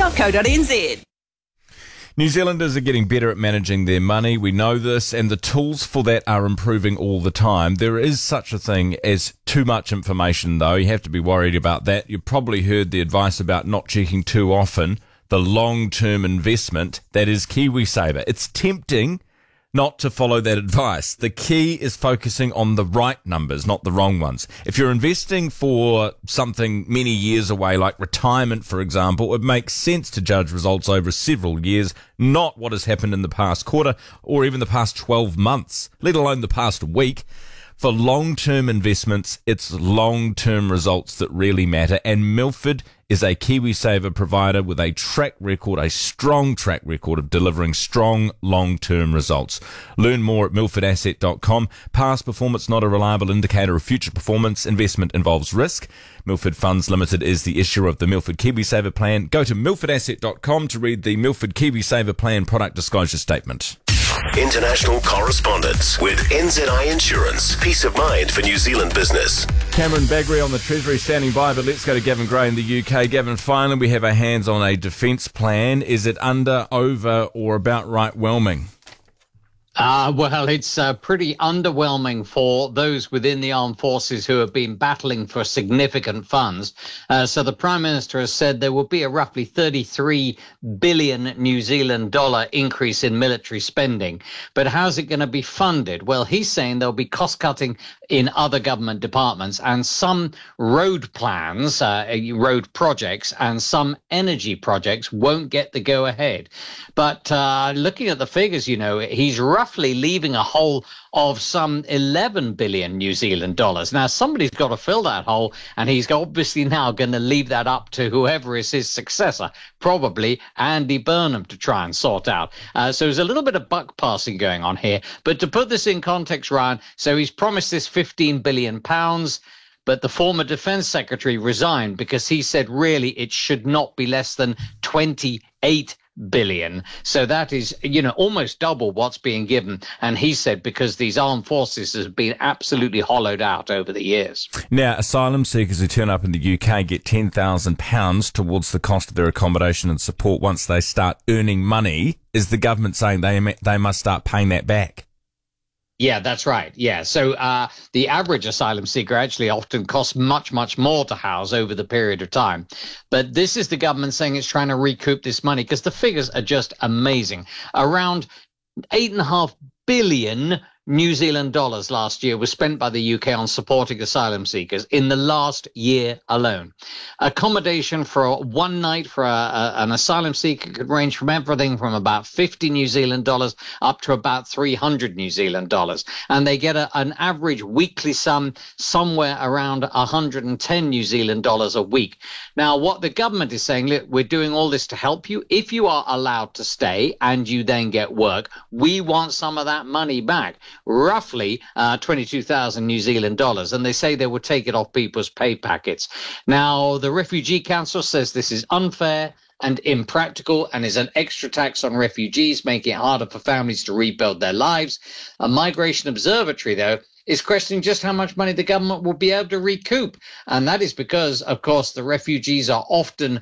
milford.co.nz. New Zealanders are getting better at managing their money. We know this, and the tools for that are improving all the time. There is such a thing as too much information, though. You have to be worried about that. You've probably heard the advice about not checking too often the long-term investment that is KiwiSaver. It's tempting not to follow that advice. The key is focusing on the right numbers, not the wrong ones. If you're investing for something many years away, like retirement, for example, it makes sense to judge results over several years, not what has happened in the past quarter or even the past 12 months, let alone the past week. For long-term investments, it's long-term results that really matter, and Milford is a KiwiSaver provider with a track record, a strong track record of delivering strong long-term results. Learn more at milfordasset.com. Past performance not a reliable indicator of future performance. Investment involves risk. Milford Funds Limited is the issuer of the Milford KiwiSaver plan. Go to milfordasset.com to read the Milford KiwiSaver plan product disclosure statement. International correspondence with NZI Insurance. Peace of mind for New Zealand business. Cameron Baggery on the Treasury standing by, but let's go to Gavin Gray in the UK. Gavin, finally we have our hands on a defence plan. Is it under, over or about right whelming? Well, it's pretty underwhelming for those within the armed forces who have been battling for significant funds. So the Prime Minister has said there will be a roughly 33 billion New Zealand dollar increase in military spending. But how's it going to be funded? Well, he's saying there'll be cost cutting in other government departments and some road plans, road projects and some energy projects won't get the go ahead. But looking at the figures, he's roughly leaving a hole of some 11 billion New Zealand dollars. Now, somebody's got to fill that hole, and he's obviously now going to leave that up to whoever is his successor, probably Andy Burnham, to try and sort out. So there's a little bit of buck passing going on here. But to put this in context, Ryan, so he's promised this £15 billion, but the former defence secretary resigned because he said really it should not be less than 28 billion. So that is, almost double what's being given. And he said because these armed forces have been absolutely hollowed out over the years. Now, asylum seekers who turn up in the UK get £10,000 towards the cost of their accommodation and support once they start earning money. Is the government saying they must start paying that back? Yeah, that's right. Yeah. So the average asylum seeker actually often costs much, much more to house over the period of time. But this is the government saying it's trying to recoup this money because the figures are just amazing. Around 8.5 billion New Zealand dollars last year was spent by the UK on supporting asylum seekers in the last year alone. Accommodation for one night for an asylum seeker could range from everything from about 50 New Zealand dollars up to about 300 New Zealand dollars. And they get an average weekly sum somewhere around 110 New Zealand dollars a week. Now, what the government is saying, look, we're doing all this to help you. If you are allowed to stay and you then get work, we want some of that money back. Roughly 22,000 New Zealand dollars, and they say they will take it off people's pay packets. Now, the Refugee Council says this is unfair and impractical and is an extra tax on refugees, making it harder for families to rebuild their lives. A Migration Observatory, though, is questioning just how much money the government will be able to recoup. And that is because, of course, the refugees are often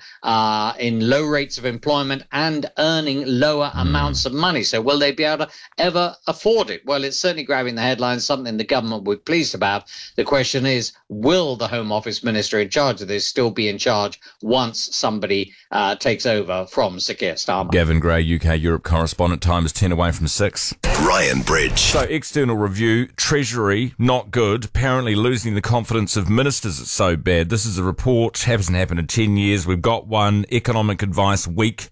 in low rates of employment and earning lower amounts of money. So will they be able to ever afford it? Well, it's certainly grabbing the headlines, something the government would be pleased about. The question is, will the Home Office Minister in charge of this still be in charge once somebody takes over from Sir Keir Starmer? Gavin Gray, UK Europe correspondent. Time is 10 away from 6. Ryan Bridge. So, external review, Treasury, not good. Apparently losing the confidence of ministers. It's so bad. This is a report. Hasn't happened in 10 years. We've got one. Economic advice weak.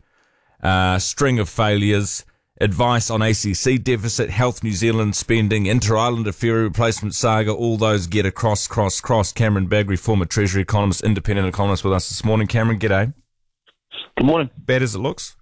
String of failures. Advice on ACC deficit. Health New Zealand spending. Inter-Islander ferry replacement saga. All those get a cross. Cameron Baggery, former Treasury economist, independent economist with us this morning. Cameron, g'day. Good morning. Bad as it looks?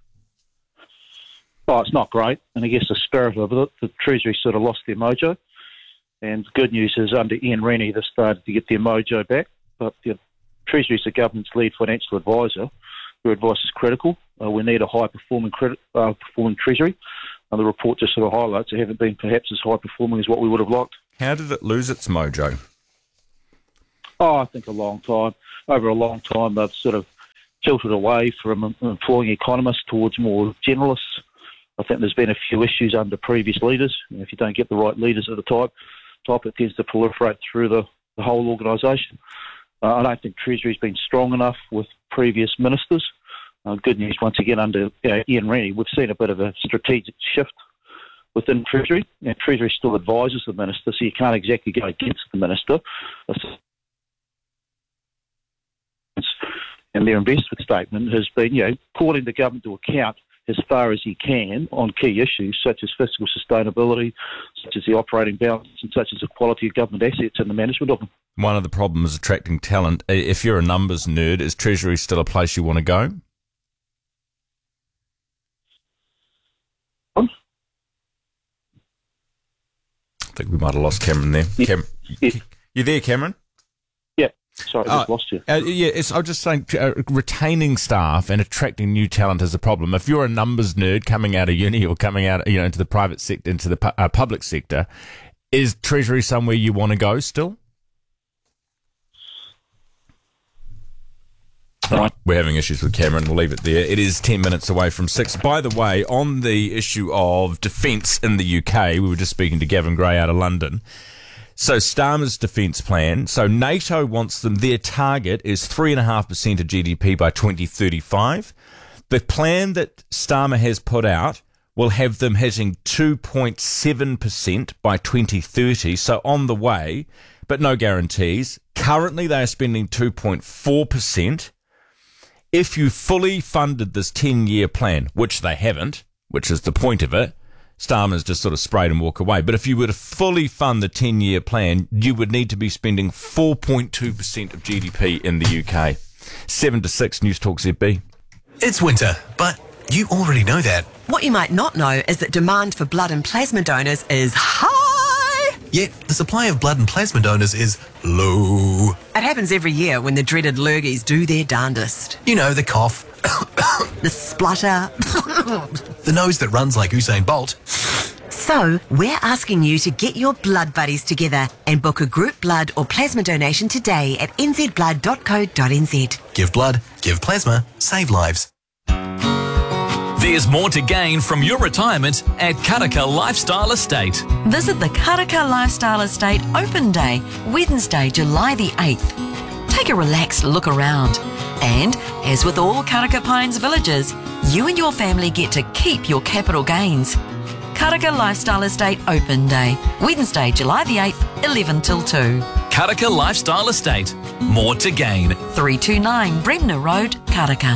Oh, it's not great. And I guess the spirit of it, the Treasury sort of lost their mojo. And the good news is under Ian Rennie, they've started to get their mojo back. But the Treasury is the government's lead financial advisor. Their advice is critical. We need a high-performing Treasury. And the report just sort of highlights they haven't been perhaps as high-performing as what we would have liked. How did it lose its mojo? Oh, I think a long time. Over a long time, they've sort of tilted away from employing economists towards more generalists. I think there's been a few issues under previous leaders. If you don't get the right leaders at the top, it tends to proliferate through the whole organisation. I don't think Treasury's been strong enough with previous ministers. Good news, once again, under Ian Rennie, we've seen a bit of a strategic shift within Treasury. Treasury still advises the minister, so you can't exactly go against the minister. And their investment statement has been, calling the government to account as far as he can on key issues such as fiscal sustainability, such as the operating balance, and such as the quality of government assets and the management of them. One of the problems is attracting talent. If you're a numbers nerd, is Treasury still a place you want to go? I think we might have lost Cameron there. Yeah. You there, Cameron? Yeah. Sorry, I just lost you. I was just saying, retaining staff and attracting new talent is a problem. If you're a numbers nerd coming out of uni or coming out, into the private sector, into the public sector, is Treasury somewhere you want to go still? Right. We're having issues with Cameron. We'll leave it there. It is 10 minutes away from 6. By the way, on the issue of defence in the UK, we were just speaking to Gavin Gray out of London. So Starmer's defence plan. So NATO wants them, their target is 3.5% of GDP by 2035. The plan that Starmer has put out will have them hitting 2.7% by 2030. So on the way, but no guarantees. Currently, they are spending 2.4%. If you fully funded this 10-year plan, which they haven't, which is the point of it, Starmer's just sort of sprayed and walk away. But if you were to fully fund the 10-year plan, you would need to be spending 4.2% of GDP in the UK. 7 to 6, News Talk ZB. It's winter, but you already know that. What you might not know is that demand for blood and plasma donors is high. Yet the supply of blood and plasma donors is low. It happens every year when the dreaded lurgies do their darndest. You know, the cough, The splutter. the nose that runs like Usain Bolt. So, we're asking you to get your blood buddies together and book a group blood or plasma donation today at nzblood.co.nz. Give blood, give plasma, save lives. There's more to gain from your retirement at Karaka Lifestyle Estate. Visit the Karaka Lifestyle Estate Open Day, Wednesday, July the 8th. Take a relaxed look around. And, as with all Karaka Pines villages, you and your family get to keep your capital gains. Karaka Lifestyle Estate Open Day, Wednesday, July the 8th, 11 till 2. Karaka Lifestyle Estate. More to gain. 329 Bremner Road, Karaka.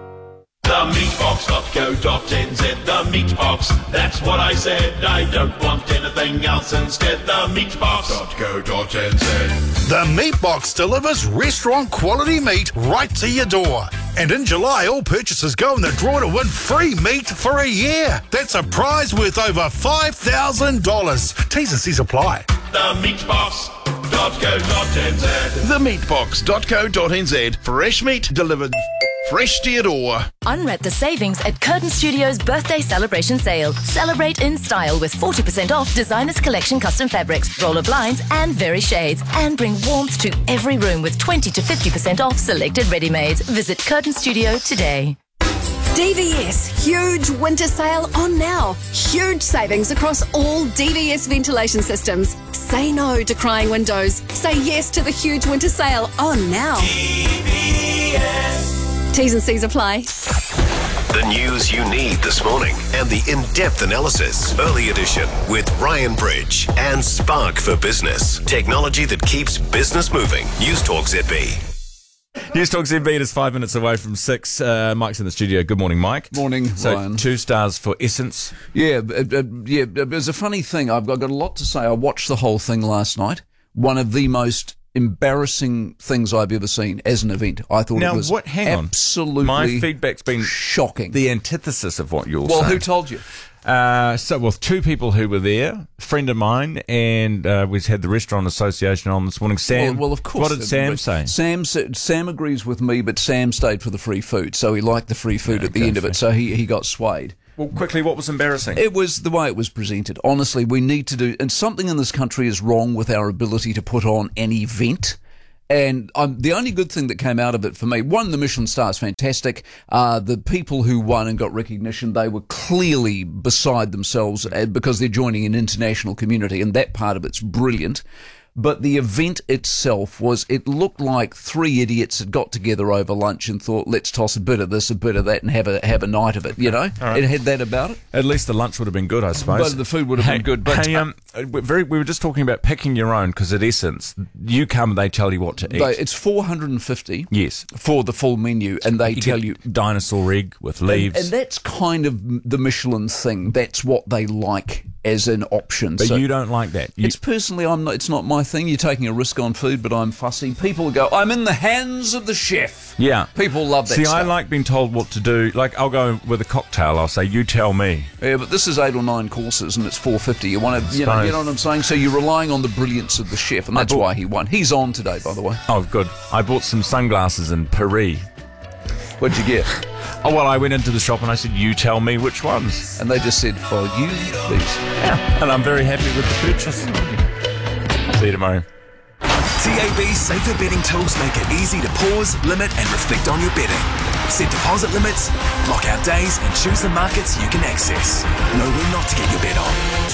TheMeatBox.co.nz, the Meatbox, that's what I said. I don't want anything else instead. TheMeatBox.co.nz. The Meatbox delivers restaurant quality meat right to your door. And in July, all purchases go in the draw to win free meat for a year. That's a prize worth over $5,000. T's and C's apply. TheMeatBox.co.nz. TheMeatbox.co.nz. Fresh meat delivered fresh to your door. Unwrap the savings at Curtin Studios' birthday celebration sale. Celebrate in style with 40% off Designers Collection custom fabrics, roller blinds and very shades. And bring warmth to every room with 20 to 50% off selected ready-mades. Visit Curtin Studio today. DVS, huge winter sale on now. Huge savings across all DVS ventilation systems. Say no to crying windows. Say yes to the huge winter sale on now. DVS. T's and C's apply. The news you need this morning and the in-depth analysis. Early edition with Ryan Bridge and Spark for Business. Technology that keeps business moving. News Talk ZB. News Talk ZB, it is 5 minutes away from 6. Mike's in the studio. Good morning, Mike. Morning, Ryan. 2 stars for Essence. Yeah, it was a funny thing. I've got a lot to say. I watched the whole thing last night. One of the most embarrassing things I've ever seen as an event. I thought it was absolutely my feedback's been shocking. The antithesis of what you're saying. Well, who told you? 2 people who were there, a friend of mine, and we had the Restaurant Association on this morning. Sam, well, of course. What did Sam say? Sam agrees with me, but Sam stayed for the free food, so he liked the free food at the end of it, so he got swayed. Well, quickly, what was embarrassing? It was the way it was presented. Honestly, we need to do, and something in this country is wrong with our ability to put on an event. And the only good thing that came out of it for me, one, the Michelin star is fantastic. The people who won and got recognition, they were clearly beside themselves because they're joining an international community, and that part of it's brilliant. But the event itself it looked like three idiots had got together over lunch and thought, let's toss a bit of this, a bit of that, and have a night of it, you know? Right. It had that about it. At least the lunch would have been good, I suppose. But the food would have been good. But we were just talking about picking your own, because at Essence, you come, they tell you what to eat. It's $450 yes, for the full menu, and they tell you dinosaur egg with leaves. And that's kind of the Michelin thing. That's what they like as an option. But you don't like that. It's personally, it's not my thing. You're taking a risk on food, but I'm fussy. People go, I'm in the hands of the chef. Yeah. People love that stuff. I like being told what to do. Like, I'll go with a cocktail. I'll say, you tell me. Yeah, but this is 8 or 9 courses, and it's $450. You want to, you know what I'm saying? So you're relying on the brilliance of the chef, and that's why he won. He's on today, by the way. Oh, good. I bought some sunglasses in Paris. What'd you get? Oh, well, I went into the shop and I said, you tell me which ones. And they just said, for you, please. Yeah. And I'm very happy with the purchase. See you tomorrow. TAB's safer betting tools make it easy to pause, limit and reflect on your betting. Set deposit limits, lock out days and choose the markets you can access. Know when not to get your bet on.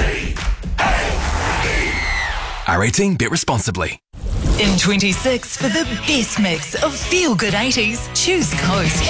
R18, bet responsibly. In 26, for the best mix of feel-good 80s, choose Coast.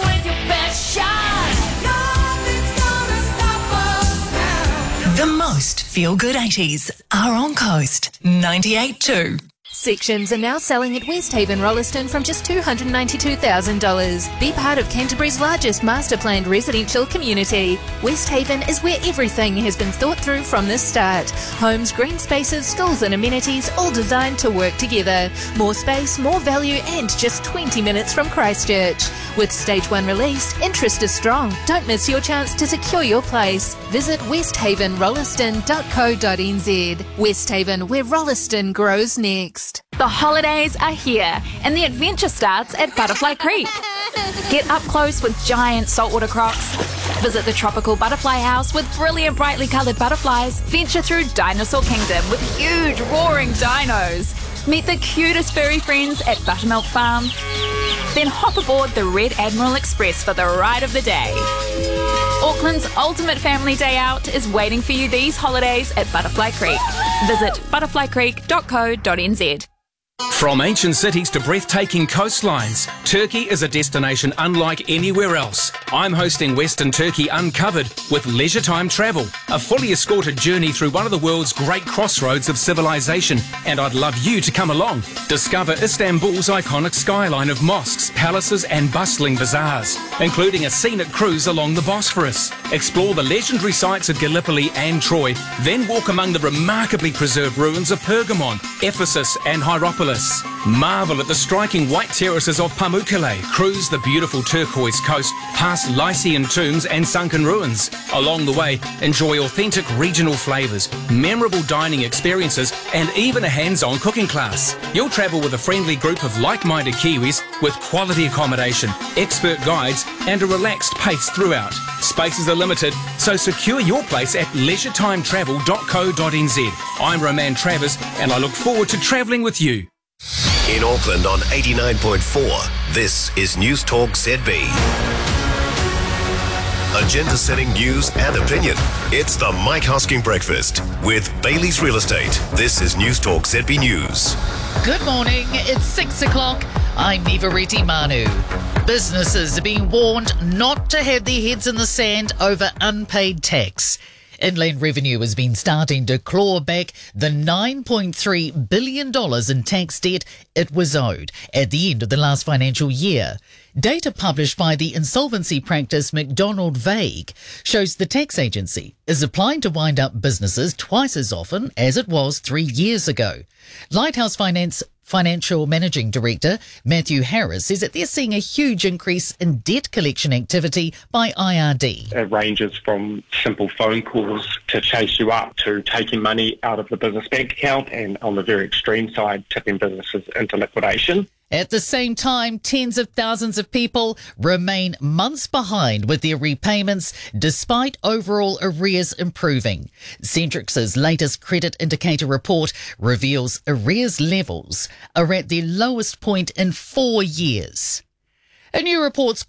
The most feel-good 80s are on Coast 98.2. Sections are now selling at Westhaven Rolleston from just $292,000. Be part of Canterbury's largest master-planned residential community. Westhaven is where everything has been thought through from the start. Homes, green spaces, schools and amenities, all designed to work together. More space, more value and just 20 minutes from Christchurch. With Stage 1 released, interest is strong. Don't miss your chance to secure your place. Visit westhavenrolleston.co.nz. Westhaven, where Rolleston grows next. The holidays are here and the adventure starts at Butterfly Creek. Get up close with giant saltwater crocs. Visit the tropical butterfly house with brilliant brightly coloured butterflies. Venture through Dinosaur Kingdom with huge roaring dinos. Meet the cutest furry friends at Buttermilk Farm. Then hop aboard the Red Admiral Express for the ride of the day. Auckland's ultimate family day out is waiting for you these holidays at Butterfly Creek. Visit butterflycreek.co.nz. From ancient cities to breathtaking coastlines, Turkey is a destination unlike anywhere else. I'm hosting Western Turkey Uncovered with Leisure Time Travel, a fully escorted journey through one of the world's great crossroads of civilization, and I'd love you to come along. Discover Istanbul's iconic skyline of mosques, palaces and bustling bazaars, including a scenic cruise along the Bosphorus. Explore the legendary sites of Gallipoli and Troy, then walk among the remarkably preserved ruins of Pergamon, Ephesus and Hierapolis. Marvel at the striking white terraces of Pamukkale, cruise the beautiful turquoise coast, past Lycian tombs and sunken ruins. Along the way, enjoy authentic regional flavours, memorable dining experiences and even a hands-on cooking class. You'll travel with a friendly group of like-minded Kiwis with quality accommodation, expert guides and a relaxed pace throughout. Spaces are limited, so secure your place at leisuretime.travel.co.nz. I'm Roman Travers and I look forward to travelling with you. In Auckland on 89.4, this is News Talk ZB. Agenda-setting news and opinion. It's the Mike Hosking Breakfast with Bailey's Real Estate. This is News Talk ZB News. Good morning. It's 6 o'clock. I'm Nivareti Manu. Businesses are being warned not to have their heads in the sand over unpaid tax. Inland Revenue has been starting to claw back the $9.3 billion in tax debt it was owed at the end of the last financial year. Data published by the insolvency practice McDonald Vague shows the tax agency is applying to wind up businesses twice as often as it was 3 years ago. Lighthouse Financial Managing Director Matthew Harris says that they're seeing a huge increase in debt collection activity by IRD. It ranges from simple phone calls to chase you up to taking money out of the business bank account and on the very extreme side, tipping businesses into liquidation. At the same time, tens of thousands of people remain months behind with their repayments despite overall arrears improving. Centrix's latest credit indicator report reveals arrears levels are at their lowest point in 4 years. A new report's